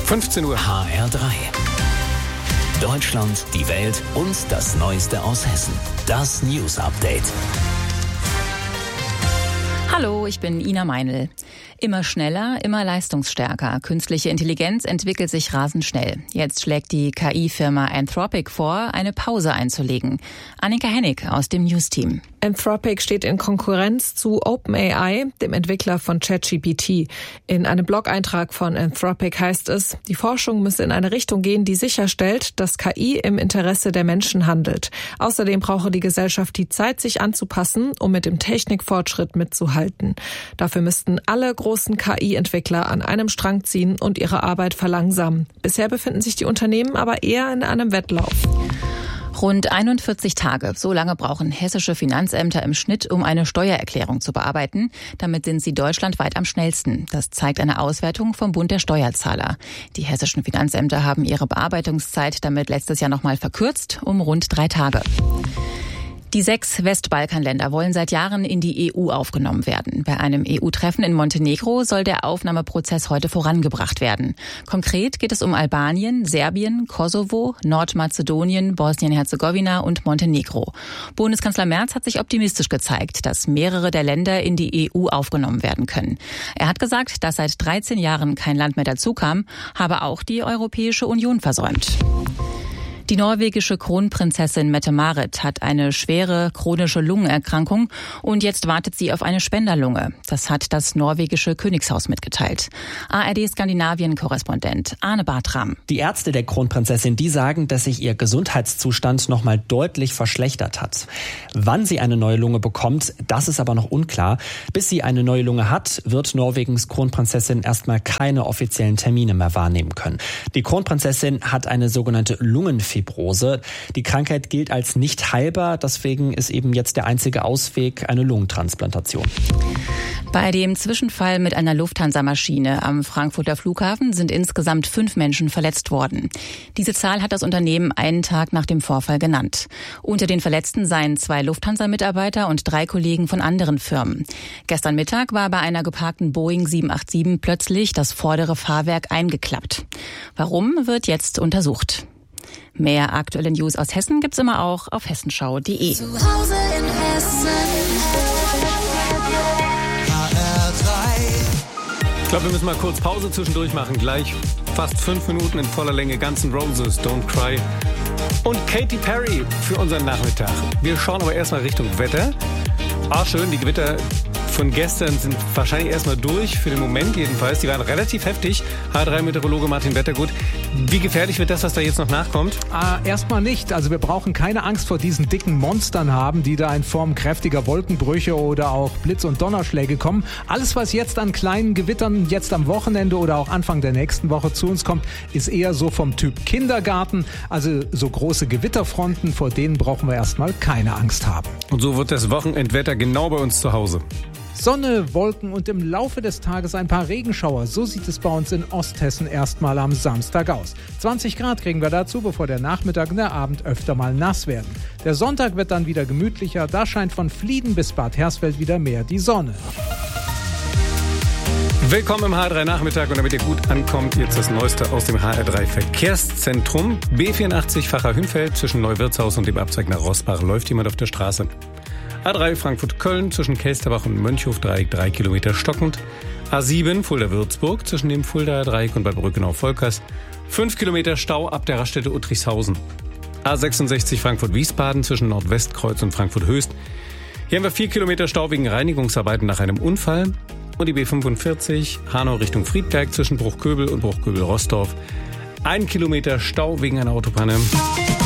15 Uhr. HR3. Deutschland, die Welt und das Neueste aus Hessen. Das News Update. Hallo, ich bin Ina Meinl. Immer schneller, immer leistungsstärker. Künstliche Intelligenz entwickelt sich rasend schnell. Jetzt schlägt die KI-Firma Anthropic vor, eine Pause einzulegen. Annika Hennig aus dem News-Team. Anthropic steht in Konkurrenz zu OpenAI, dem Entwickler von ChatGPT. In einem Blog-Eintrag von Anthropic heißt es, die Forschung müsse in eine Richtung gehen, die sicherstellt, dass KI im Interesse der Menschen handelt. Außerdem brauche die Gesellschaft die Zeit, sich anzupassen, um mit dem Technikfortschritt mitzuhalten. Dafür müssten alle großen KI-Entwickler an einem Strang ziehen und ihre Arbeit verlangsamen. Bisher befinden sich die Unternehmen aber eher in einem Wettlauf. Rund 41 Tage, so lange brauchen hessische Finanzämter im Schnitt, um eine Steuererklärung zu bearbeiten. Damit sind sie deutschlandweit am schnellsten. Das zeigt eine Auswertung vom Bund der Steuerzahler. Die hessischen Finanzämter haben ihre Bearbeitungszeit damit letztes Jahr nochmal verkürzt um rund 3 Tage. Die 6 Westbalkanländer wollen seit Jahren in die EU aufgenommen werden. Bei einem EU-Treffen in Montenegro soll der Aufnahmeprozess heute vorangebracht werden. Konkret geht es um Albanien, Serbien, Kosovo, Nordmazedonien, Bosnien-Herzegowina und Montenegro. Bundeskanzler Merz hat sich optimistisch gezeigt, dass mehrere der Länder in die EU aufgenommen werden können. Er hat gesagt, dass seit 13 Jahren kein Land mehr dazukam, habe auch die Europäische Union versäumt. Die norwegische Kronprinzessin Mette-Marit hat eine schwere chronische Lungenerkrankung und jetzt wartet sie auf eine Spenderlunge. Das hat das norwegische Königshaus mitgeteilt. ARD-Skandinavien-Korrespondent Arne Bartram. Die Ärzte der Kronprinzessin, die sagen, dass sich ihr Gesundheitszustand nochmal deutlich verschlechtert hat. Wann sie eine neue Lunge bekommt, das ist aber noch unklar. Bis sie eine neue Lunge hat, wird Norwegens Kronprinzessin erstmal keine offiziellen Termine mehr wahrnehmen können. Die Kronprinzessin hat eine sogenannte Lungenfibrose. Die Krankheit gilt als nicht heilbar, deswegen ist eben jetzt der einzige Ausweg eine Lungentransplantation. Bei dem Zwischenfall mit einer Lufthansa-Maschine am Frankfurter Flughafen sind insgesamt 5 Menschen verletzt worden. Diese Zahl hat das Unternehmen einen Tag nach dem Vorfall genannt. Unter den Verletzten seien 2 Lufthansa-Mitarbeiter und 3 Kollegen von anderen Firmen. Gestern Mittag war bei einer geparkten Boeing 787 plötzlich das vordere Fahrwerk eingeklappt. Warum, wird jetzt untersucht. Mehr aktuelle News aus Hessen gibt's immer auch auf hessenschau.de. Zu Hause in Hessen. Ich glaube, wir müssen mal kurz Pause zwischendurch machen. Gleich fast 5 Minuten in voller Länge. Guns N' Roses, Don't Cry. Und Katy Perry für unseren Nachmittag. Wir schauen aber erstmal Richtung Wetter. Schön, die Gewitter von gestern sind wahrscheinlich erstmal durch, für den Moment jedenfalls. Die waren relativ heftig. HR3-Meteorologe Martin Wettergut. Wie gefährlich wird das, was da jetzt noch nachkommt? Erstmal nicht. Also wir brauchen keine Angst vor diesen dicken Monstern haben, die da in Form kräftiger Wolkenbrüche oder auch Blitz- und Donnerschläge kommen. Alles, was jetzt an kleinen Gewittern jetzt am Wochenende oder auch Anfang der nächsten Woche zu uns kommt, ist eher so vom Typ Kindergarten. Also so große Gewitterfronten, vor denen brauchen wir erstmal keine Angst haben. Und so wird das Wochenendwetter genau bei uns zu Hause. Sonne, Wolken und im Laufe des Tages ein paar Regenschauer. So sieht es bei uns in Osthessen erstmal am Samstag aus. 20 Grad kriegen wir dazu, bevor der Nachmittag und der Abend öfter mal nass werden. Der Sonntag wird dann wieder gemütlicher. Da scheint von Flieden bis Bad Hersfeld wieder mehr die Sonne. Willkommen im HR3 Nachmittag und damit ihr gut ankommt, jetzt das Neueste aus dem HR3 Verkehrszentrum. B84 Facher-Hünfeld zwischen Neuwirtshaus und dem Abzweig nach Rossbach läuft jemand auf der Straße. A3 Frankfurt-Köln zwischen Kelsterbach und Mönchhof-Dreieck 3 Kilometer stockend. A7 Fulda-Würzburg zwischen dem Fuldaer Dreieck und Bad Brückenau-Volkers 5 Kilometer Stau ab der Raststätte Uttrichshausen. A66 Frankfurt-Wiesbaden zwischen Nordwestkreuz und Frankfurt-Höchst. Hier haben wir 4 Kilometer Stau wegen Reinigungsarbeiten nach einem Unfall. Und die B45 Hanau Richtung Friedberg zwischen Bruchköbel und Bruchköbel-Rossdorf. 1 Kilometer Stau wegen einer Autopanne.